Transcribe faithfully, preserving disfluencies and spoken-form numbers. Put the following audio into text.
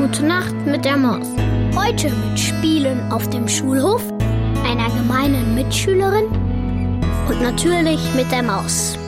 Gute Nacht mit der Maus. Heute mit Spielen auf dem Schulhof, einer gemeinen Mitschülerin und natürlich mit der Maus.